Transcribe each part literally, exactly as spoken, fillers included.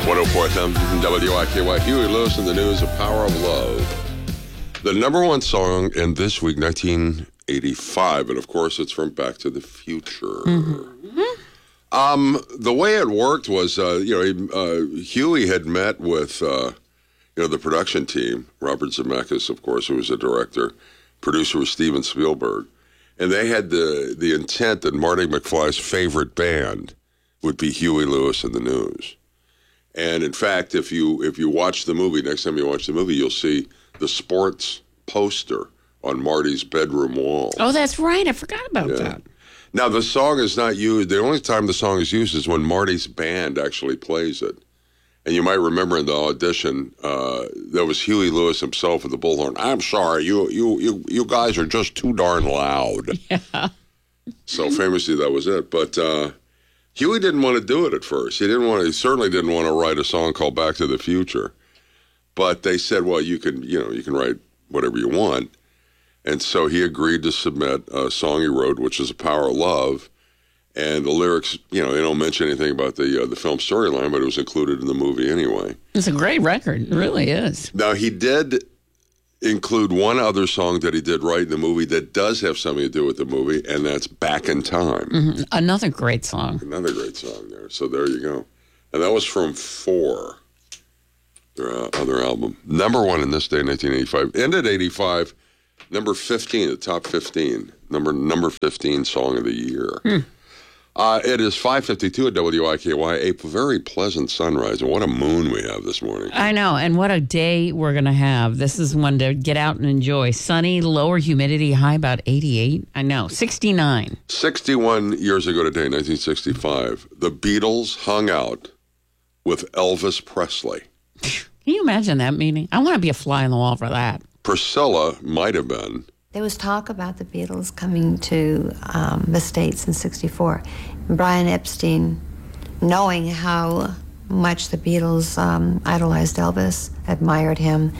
one oh four F M, W I K Y. Huey Lewis and the News, A Power of Love. The number one song in this week, nineteen eighty-five, and of course it's from Back to the Future. Mm-hmm. Um, the way it worked was, uh, you know, he, uh, Huey had met with, uh, you know, the production team. Robert Zemeckis, of course, who was the director. Producer was Steven Spielberg. And they had the, the intent that Marty McFly's favorite band would be Huey Lewis and the News. And in fact, if you if you watch the movie, next time you watch the movie, you'll see the sports poster on Marty's bedroom wall. Oh, that's right. I forgot about yeah. that. Now, the song is not used. The only time the song is used is when Marty's band actually plays it. And you might remember in the audition, uh, there was Huey Lewis himself with the bullhorn. I'm sorry, you you you you guys are just too darn loud. Yeah. So famously, that was it. But uh, Huey didn't want to do it at first. He didn't want. To, he certainly didn't want to write a song called "Back to the Future." But they said, "Well, you can, you know, you can write whatever you want." And so he agreed to submit a song he wrote, which is "A Power of Love." And the lyrics, you know, they don't mention anything about the uh, the film storyline, but it was included in the movie anyway. It's a great record. It really is. Now, he did include one other song that he did write in the movie that does have something to do with the movie, and that's Back in Time. Mm-hmm. Another great song. Another great song there. So there you go. And that was from Four, their uh, other album. Number one in this day, nineteen eighty-five. Ended eighty-five, number fifteen, the top fifteen. Number number fifteen song of the year. Hmm. Uh, it is five fifty-two at W I K Y, a very pleasant sunrise, and what a moon we have this morning. I know, and what a day we're going to have. This is one to get out and enjoy. Sunny, lower humidity, high about eighty-eight. I know, sixty-nine. sixty-one years ago today, nineteen sixty-five, the Beatles hung out with Elvis Presley. Can you imagine that meeting? I want to be a fly on the wall for that. Priscilla might have been. There was talk about the Beatles coming to um, the States in sixty-four. Brian Epstein, knowing how much the Beatles um, idolized Elvis, admired him,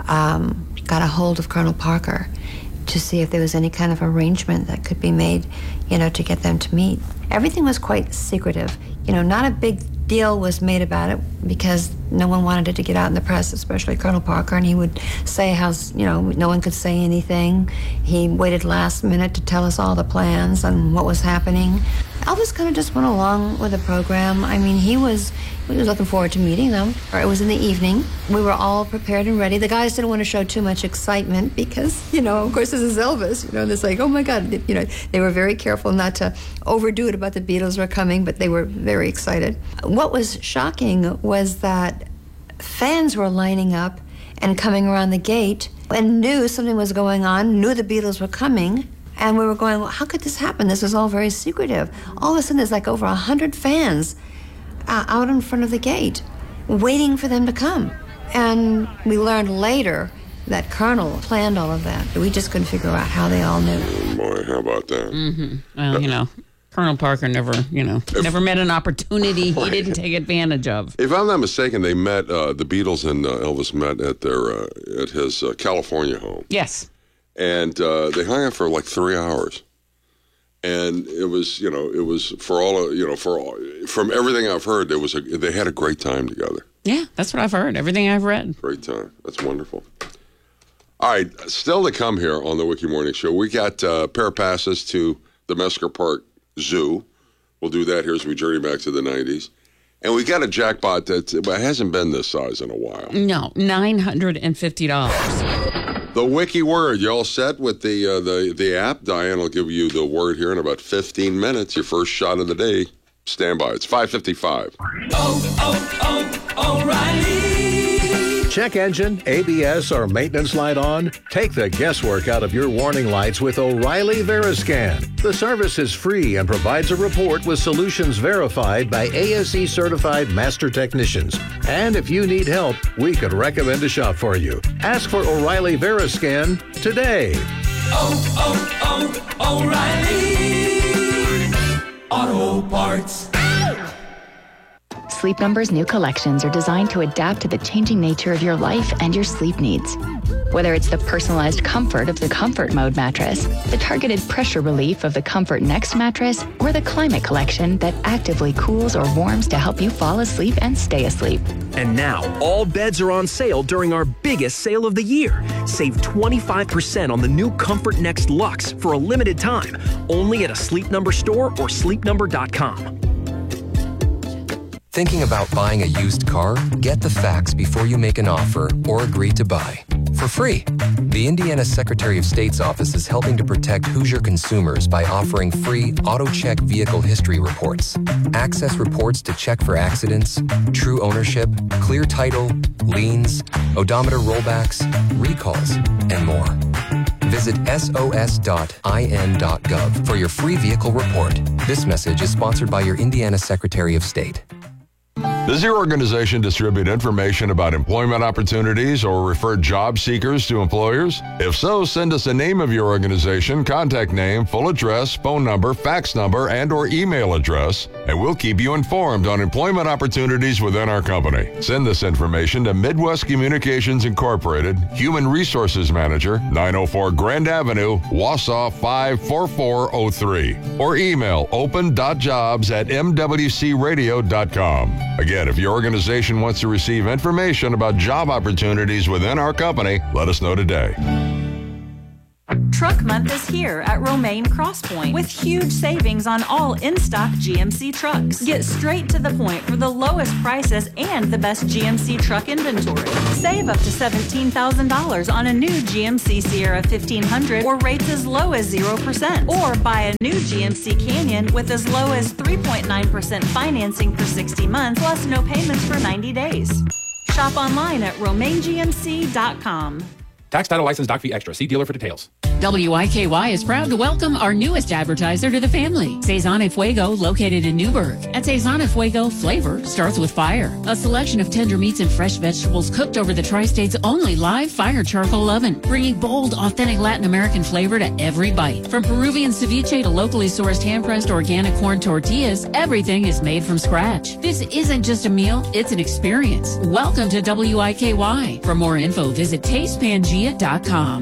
um, got a hold of Colonel Parker to see if there was any kind of arrangement that could be made, you know, to get them to meet. Everything was quite secretive. You know, not a big deal was made about it because no one wanted it to get out in the press, especially Colonel Parker, and he would say how, you know, no one could say anything. He waited last minute to tell us all the plans and what was happening. Elvis kind of just went along with the program. I mean, he was he was looking forward to meeting them. It was in the evening. We were all prepared and ready. The guys didn't want to show too much excitement because, you know, of course, this is Elvis. You know, it's like, oh my God. You know, they were very careful not to overdo it about the Beatles were coming, but they were very excited. What was shocking was that fans were lining up and coming around the gate and knew something was going on, knew the Beatles were coming, and we were going, well, how could this happen? This is all very secretive. All of a sudden, there's like over a hundred fans uh, out in front of the gate waiting for them to come. And we learned later that Colonel planned all of that. We just couldn't figure out how they all knew. Oh boy, how about that? Mm-hmm. Well, you know, Colonel Parker never, you know, if, never met an opportunity he didn't take advantage of. If I'm not mistaken, they met, uh, the Beatles and uh, Elvis met at their uh, at his uh, California home. Yes. And uh, they hung out for like three hours. And it was, you know, it was for all, you know, for all, from everything I've heard, there was a, they had a great time together. Yeah, that's what I've heard. Everything I've read. Great time. That's wonderful. All right, still to come here on the Wiki Morning Show. We got uh, a pair of passes to the Mesker Park Zoo. We'll do that here as we journey back to the nineties. And we got a jackpot that hasn't been this size in a while. No, nine hundred fifty dollars. The Wiki word. You all set with the uh, the the app? Diane will give you the word here in about fifteen minutes. Your first shot of the day. Stand by. It's five fifty-five. Oh, oh, oh, O'Reilly. Check engine, A B S, or maintenance light on? Take the guesswork out of your warning lights with O'Reilly Veriscan. The service is free and provides a report with solutions verified by A S E certified master technicians. And if you need help, we could recommend a shop for you. Ask for O'Reilly Veriscan today. Oh, oh, oh, O'Reilly Auto Parts. Sleep Number's new collections are designed to adapt to the changing nature of your life and your sleep needs. Whether it's the personalized comfort of the Comfort Mode mattress, the targeted pressure relief of the Comfort Next mattress, or the Climate Collection that actively cools or warms to help you fall asleep and stay asleep. And now, all beds are on sale during our biggest sale of the year. Save twenty-five percent on the new Comfort Next Luxe for a limited time, only at a Sleep Number store or sleep number dot com. Thinking about buying a used car? Get the facts before you make an offer or agree to buy. For free. The Indiana Secretary of State's office is helping to protect Hoosier consumers by offering free AutoCheck vehicle history reports. Access reports to check for accidents, true ownership, clear title, liens, odometer rollbacks, recalls, and more. Visit S O S dot I N dot gov for your free vehicle report. This message is sponsored by your Indiana Secretary of State. Does your organization distribute information about employment opportunities or refer job seekers to employers? If so, send us a name of your organization, contact name, full address, phone number, fax number, and or email address, and we'll keep you informed on employment opportunities within our company. Send this information to Midwest Communications Incorporated, Human Resources Manager, nine oh four Grand Avenue, Wausau five four four oh three, or email open dot jobs at m w c radio dot com. Again, if your organization wants to receive information about job opportunities within our company, let us know today. Truck Month is here at Romaine Crosspoint with huge savings on all in-stock G M C trucks. Get straight to the point for the lowest prices and the best G M C truck inventory. Save up to seventeen thousand dollars on a new G M C Sierra fifteen hundred or rates as low as zero percent. Or buy a new G M C Canyon with as low as three point nine percent financing for sixty months plus no payments for ninety days. Shop online at romaine g m c dot com. Tax, title, license, doc fee extra. See dealer for details. W I K Y is proud to welcome our newest advertiser to the family, Cezanne y Fuego, located in Newburgh. At Cezanne y Fuego, flavor starts with fire. A selection of tender meats and fresh vegetables cooked over the Tri-State's only live fire charcoal oven, bringing bold, authentic Latin American flavor to every bite. From Peruvian ceviche to locally sourced hand-pressed organic corn tortillas, everything is made from scratch. This isn't just a meal, it's an experience. Welcome to W I K Y. For more info, visit taste pangea dot com.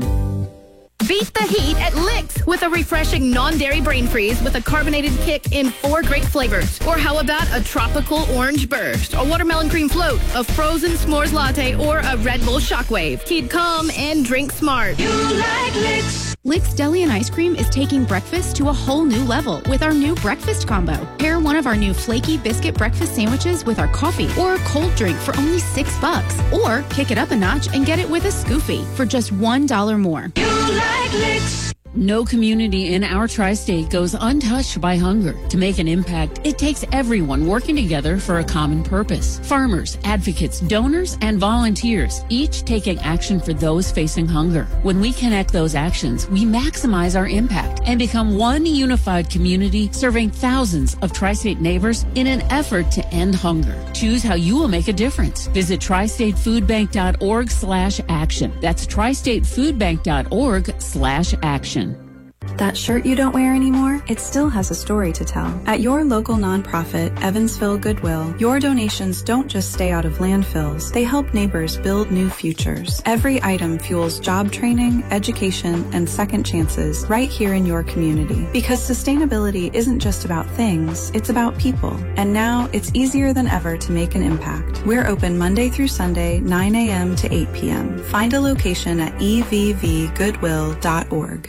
Beat the heat at Licks with a refreshing non-dairy brain freeze with a carbonated kick in four great flavors. Or how about a tropical orange burst, a watermelon cream float, a frozen s'mores latte, or a Red Bull shockwave. Keep calm and drink smart. You like Licks. Licks Deli and Ice Cream is taking breakfast to a whole new level with our new breakfast combo. Pair one of our new flaky biscuit breakfast sandwiches with our coffee or a cold drink for only six bucks. Or kick it up a notch and get it with a Scoofy for just one dollar more. You like Licks. No community in our tri-state goes untouched by hunger. To make an impact, it takes everyone working together for a common purpose. Farmers, advocates, donors, and volunteers, each taking action for those facing hunger. When we connect those actions, we maximize our impact and become one unified community serving thousands of tri-state neighbors in an effort to end hunger. Choose how you will make a difference. Visit tri state food bank dot org slash action. That's tri state food bank dot org slash action. That shirt you don't wear anymore, it still has a story to tell. At your local nonprofit, Evansville Goodwill, your donations don't just stay out of landfills. They help neighbors build new futures. Every item fuels job training, education, and second chances right here in your community. Because sustainability isn't just about things, it's about people. And now it's easier than ever to make an impact. We're open Monday through Sunday, nine a.m. to eight p.m. Find a location at e v v goodwill dot org.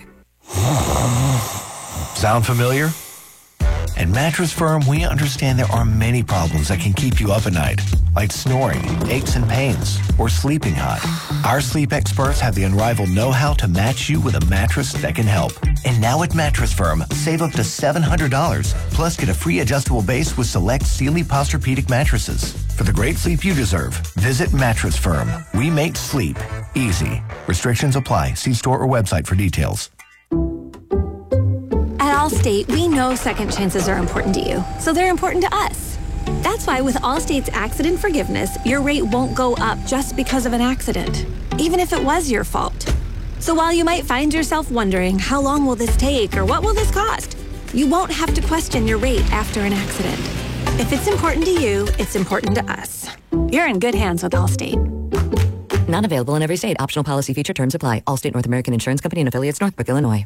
Sound familiar? At Mattress Firm, we understand there are many problems that can keep you up at night, like snoring, aches and pains, or sleeping hot. Our sleep experts have the unrivaled know-how to match you with a mattress that can help. And now at Mattress Firm, save up to seven hundred dollars, plus get a free adjustable base with select Sealy Posturepedic mattresses. For the great sleep you deserve, visit Mattress Firm. We make sleep easy. Restrictions apply. See store or website for details. At Allstate, we know second chances are important to you, so they're important to us. That's why with Allstate's accident forgiveness, your rate won't go up just because of an accident, even if it was your fault. So while you might find yourself wondering, how long will this take or what will this cost? You won't have to question your rate after an accident. If it's important to you, it's important to us. You're in good hands with Allstate. Not available in every state. Optional policy feature terms apply. Allstate North American Insurance Company and affiliates, Northbrook, Illinois.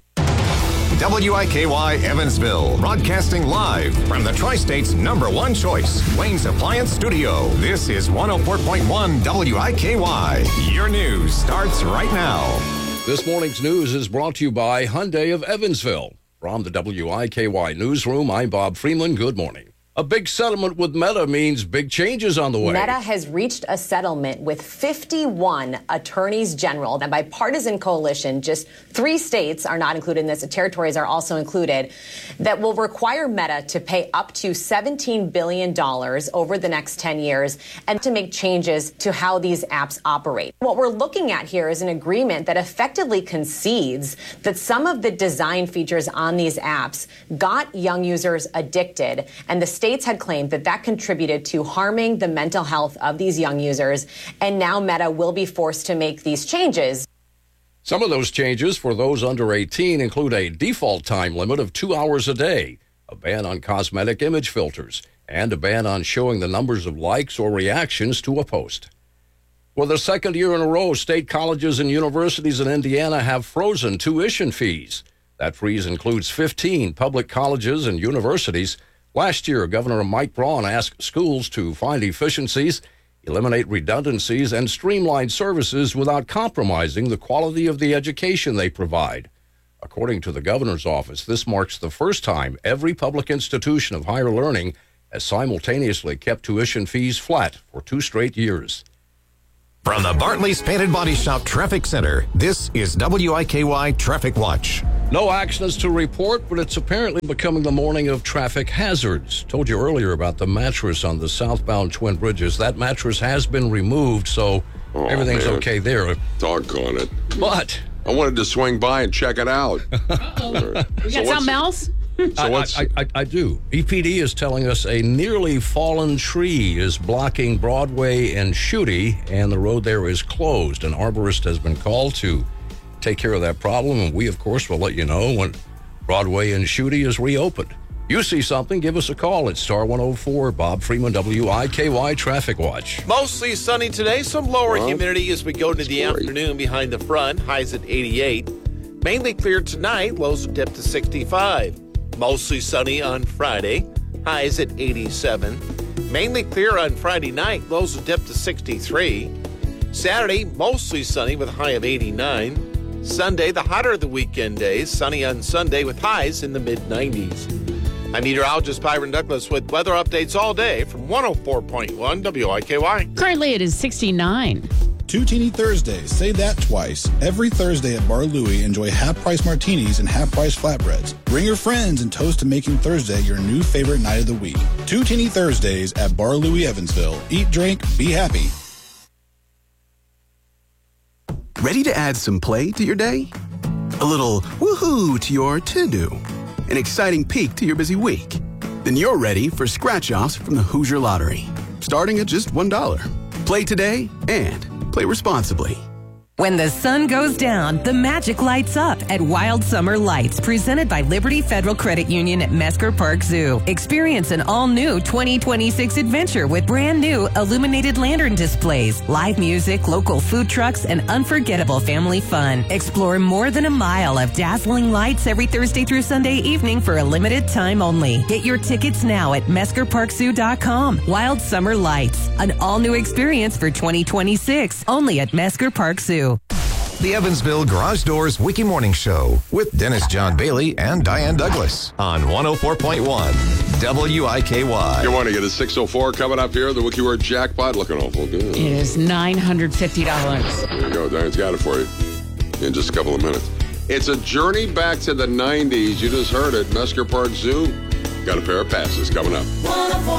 W I K Y Evansville, broadcasting live from the Tri-State's number one choice, Wayne's Appliance Studio. This is one oh four point one W I K Y. Your news starts right now. This morning's news is brought to you by Hyundai of Evansville. From the W I K Y newsroom, I'm Bob Freeman. Good morning. A big settlement with Meta means big changes on the way. Meta has reached a settlement with fifty-one attorneys general. The bipartisan coalition, just three states are not included in this. The territories are also included, that will require Meta to pay up to seventeen billion dollars over the next ten years and to make changes to how these apps operate. What we're looking at here is an agreement that effectively concedes that some of the design features on these apps got young users addicted, and the states had claimed that that contributed to harming the mental health of these young users, and now Meta will be forced to make these changes. Some of those changes for those under eighteen include a default time limit of two hours a day, a ban on cosmetic image filters, and a ban on showing the numbers of likes or reactions to a post. For the second year in a row, state colleges and universities in Indiana have frozen tuition fees. That freeze includes fifteen public colleges and universities. Last year, Governor Mike Braun asked schools to find efficiencies, eliminate redundancies, and streamline services without compromising the quality of the education they provide. According to the governor's office, this marks the first time every public institution of higher learning has simultaneously kept tuition fees flat for two straight years. From the Bartley's Painted Body Shop Traffic Center, this is W I K Y Traffic Watch. No accidents to report, but it's apparently becoming the morning of traffic hazards. Told you earlier about the mattress on the southbound Twin Bridges. That mattress has been removed, so oh, everything's man. okay there. Doggone it. But I wanted to swing by and check it out. Uh-oh. You got something else? So I, I, I, I do. E P D is telling us a nearly fallen tree is blocking Broadway and Schutte, and the road there is closed. An arborist has been called to take care of that problem, and we, of course, will let you know when Broadway and Schutte is reopened. You see something, give us a call at Star one oh four. Bob Freeman, W I K Y Traffic Watch. Mostly sunny today, some lower well, humidity as we go into the great. afternoon behind the front, highs at eighty-eight. Mainly clear tonight, lows will dip to sixty-five. Mostly sunny on Friday, highs at eighty-seven. Mainly clear on Friday night, lows will dip to sixty-three. Saturday, mostly sunny with a high of eighty-nine. Sunday, the hotter of the weekend days, sunny on Sunday with highs in the mid nineties. I'm meteorologist Byron Douglas with weather updates all day from one oh four point one W I K Y. Currently, it is sixty-nine. Two Teeny Thursdays. Say that twice. Every Thursday at Bar Louie, enjoy half-price martinis and half-price flatbreads. Bring your friends and toast to making Thursday your new favorite night of the week. Two Teeny Thursdays at Bar Louie, Evansville. Eat, drink, be happy. Ready to add some play to your day? A little woohoo to your to-do? An exciting peek to your busy week? Then you're ready for scratch-offs from the Hoosier Lottery, starting at just one dollar. Play today and play responsibly. When the sun goes down, the magic lights up at Wild Summer Lights, presented by Liberty Federal Credit Union at Mesker Park Zoo. Experience an all-new twenty twenty-six adventure with brand new illuminated lantern displays, live music, local food trucks, and unforgettable family fun. Explore more than a mile of dazzling lights every Thursday through Sunday evening for a limited time only. Get your tickets now at mesker park zoo dot com. Wild Summer Lights, an all-new experience for twenty twenty-six, only at Mesker Park Zoo. The Evansville Garage Doors Wiki Morning Show with Dennis John Bailey and Diane Douglas on one oh four point one W I K Y. You want to get a six oh four coming up here, the Wiki Word jackpot, looking awful good. It is nine hundred fifty dollars. There you go, Diane's got it for you in just a couple of minutes. It's a journey back to the nineties. You just heard it, Mesker Park Zoo. Got a pair of passes coming up. one oh four